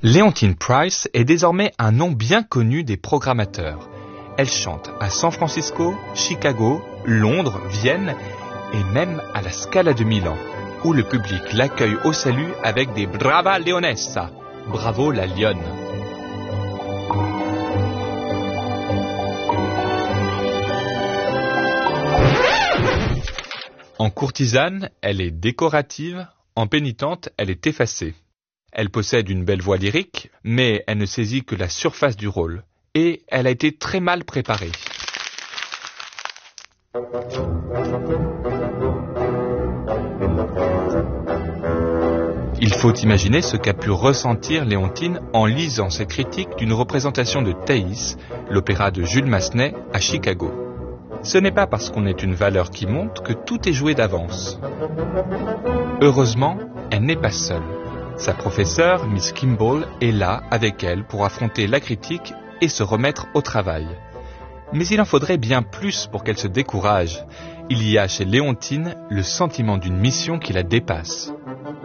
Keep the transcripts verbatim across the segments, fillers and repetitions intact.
Leontine Price est désormais un nom bien connu des programmateurs. Elle chante à San Francisco, Chicago, Londres, Vienne et même à la Scala de Milan, où le public l'accueille au salut avec des Brava Leonessa, bravo la lionne. En courtisane, elle est décorative, en pénitente, elle est effacée. Elle possède une belle voix lyrique, mais elle ne saisit que la surface du rôle. Et elle a été très mal préparée. Il faut imaginer ce qu'a pu ressentir Leontine en lisant ses critiques d'une représentation de Thaïs, l'opéra de Jules Massenet, à Chicago. Ce n'est pas parce qu'on est une valeur qui monte que tout est joué d'avance. Heureusement, elle n'est pas seule. Sa professeure, Miss Kimball, est là avec elle pour affronter la critique et se remettre au travail. Mais il en faudrait bien plus pour qu'elle se décourage. Il y a chez Leontine le sentiment d'une mission qui la dépasse.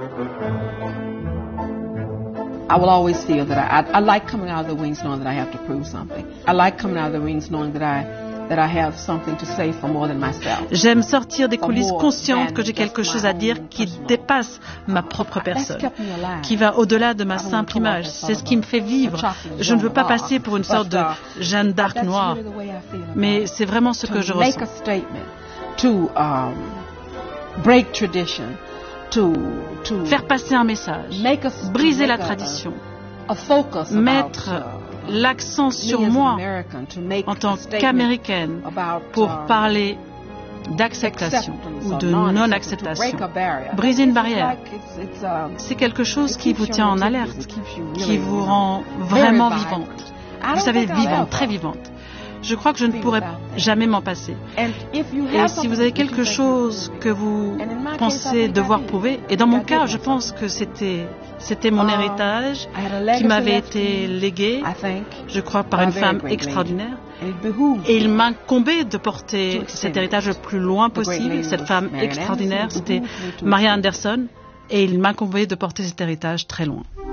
I will always feel that I, I, I like coming out of the wings knowing that I have to prove something. I like coming out of the wings knowing that I that I have something to say for more than myself. J'aime sortir des coulisses consciente que j'ai quelque chose à dire qui dépasse ma propre personne, qui va au-delà de ma simple image. C'est ce qui me fait vivre. Je ne veux pas passer pour une sorte de Jeanne d'Arc noire, mais c'est vraiment ce que je ressens. To um, break tradition, to to faire passer un message, briser la tradition, mettre l'accent sur moi en tant qu'Américaine pour parler d'acceptation ou de non-acceptation. Briser une barrière, c'est quelque chose qui vous tient en alerte, qui vous rend vraiment vivante. Vous savez, vivante, très vivante. Je crois que je ne pourrais jamais m'en passer. Et si vous avez quelque chose que vous pensez devoir prouver, et dans mon cas, je pense que c'était, c'était mon héritage qui m'avait été légué, je crois, par une femme extraordinaire. Et il m'incombait de porter cet héritage le plus loin possible. Cette femme extraordinaire, c'était Maria Anderson, et il m'incombait de porter cet héritage très loin.